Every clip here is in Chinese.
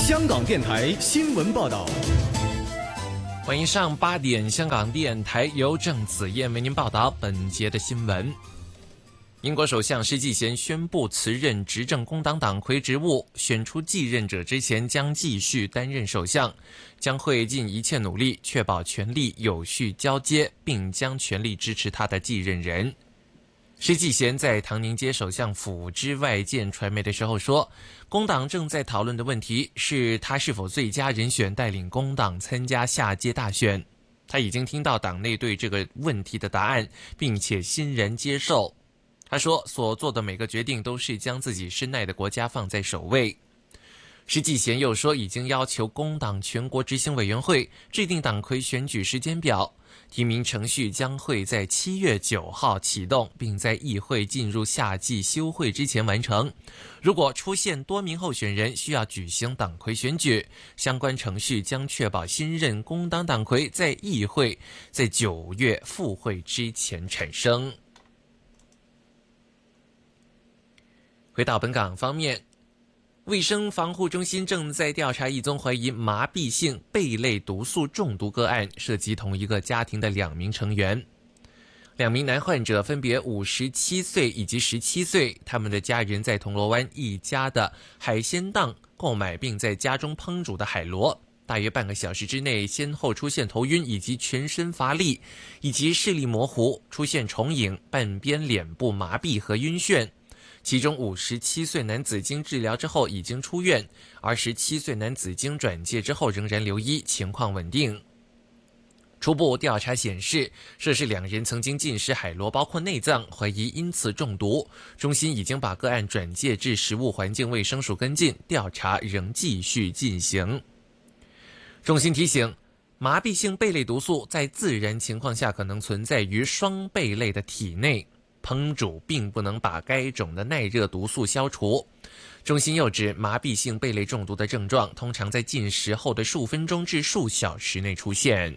香港电台新闻报道。 欢迎上8点，香港电台由郑子燕为您报道本节的新闻。英国首相施纪贤宣布辞任执政工党党魁职务，选出继任者之前将继续担任首相，将会尽一切努力确保权力有序交接，并将全力支持他的继任人。施纪贤在唐宁街首相府之外见传媒的时候说，工党正在讨论的问题是他是否最佳人选带领工党参加下届大选。他已经听到党内对这个问题的答案，并且欣然接受。他说，所做的每个决定都是将自己深爱的国家放在首位。施纪贤又说，已经要求工党全国执行委员会制定党魁选举时间表，提名程序将会在7月9号启动，并在议会进入夏季休会之前完成。如果出现多名候选人需要举行党魁选举，相关程序将确保新任工党党魁在议会在9月复会之前产生。回到本港方面，卫生防护中心正在调查一宗怀疑麻痹性贝类毒素中毒个案，涉及同一个家庭的2名成员。2名男患者分别57岁以及17岁，他们的家人在铜锣湾一家的海鲜档购买并在家中烹煮的海螺，大约半个小时之内先后出现头晕以及全身乏力，以及视力模糊，出现重影、半边脸部麻痹和晕眩。其中57岁男子经治疗之后已经出院，而17岁男子经转介之后仍然留医，情况稳定。初步调查显示，涉事2人曾经进食海螺，包括内脏，怀疑因此中毒。中心已经把个案转介至食物环境卫生署跟进，调查仍继续进行。中心提醒，麻痹性贝类毒素在自然情况下可能存在于双贝类的体内，烹煮并不能把该种的耐热毒素消除。中心又指，麻痹性贝类中毒的症状通常在进食后的数分钟至数小时内出现。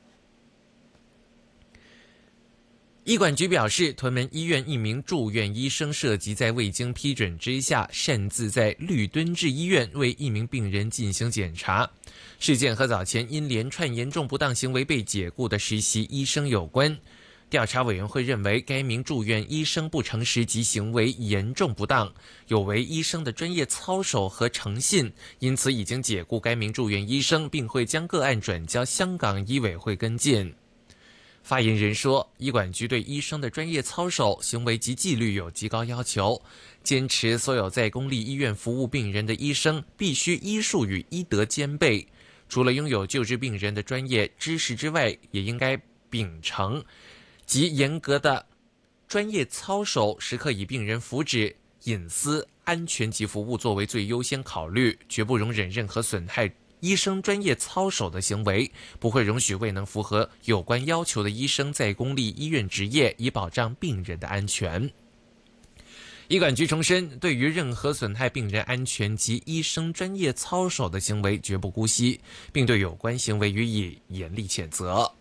医管局表示，屯门医院一名住院医生涉及在未经批准之下，擅自在绿敦治医院为一名病人进行检查。事件和早前因连串严重不当行为被解雇的实习医生有关。调查委员会认为，该名住院医生不诚实及行为严重不当，有违医生的专业操守和诚信，因此已经解雇该名住院医生，并会将个案转交香港医委会跟进。发言人说，医管局对医生的专业操守、行为及纪律有极高要求，坚持所有在公立医院服务病人的医生必须医术与医德兼备，除了拥有救治病人的专业知识之外，也应该秉承及严格的专业操守，时刻以病人福祉、隐私、安全及服务作为最优先考虑，绝不容忍任何损害医生专业操守的行为，不会容许未能符合有关要求的医生在公立医院执业，以保障病人的安全。医管局重申，对于任何损害病人安全及医生专业操守的行为绝不姑息，并对有关行为予以严厉谴责。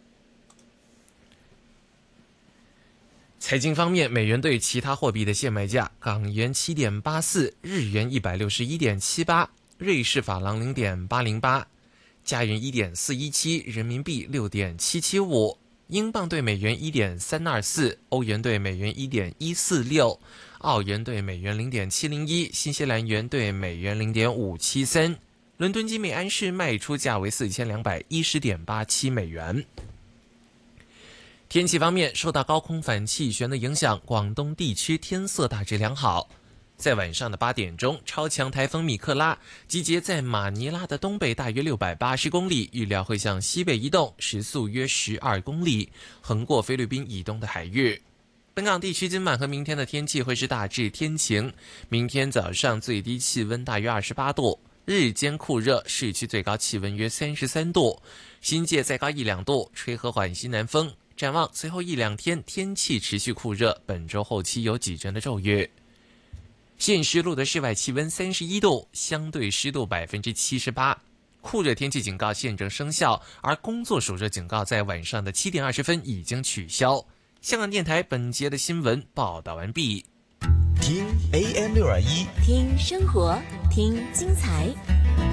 财经方面，美元对其他货币的现卖价：港元7.84，日元161.78，瑞士法郎0.808，加元1.417，人民币6.775，英镑对美元1.324，欧元对美元1.146，澳元对美元0.701，新西兰元对美元0.573。伦敦金每安士卖出价为4210.87美元。天气方面，受到高空反气旋的影响，广东地区天色大致良好。在晚上的8点钟，超强台风米克拉集结在马尼拉的东北大约680公里，预料会向西北移动，时速约12公里，横过菲律宾以东的海域。本港地区今晚和明天的天气会是大致天晴，明天早上最低气温大约28度，日间酷热，市区最高气温约33度，新界再高1-2度，吹和缓西南风。展望随后1-2天天气持续酷热，本周后期有几阵的骤雨。现时录的室外气温31度，相对湿度78%，酷热天气警告现正生效，而工作暑热警告在晚上的7点20分已经取消。香港电台本节的新闻报道完毕。 听 AM621， 听生活，听精彩。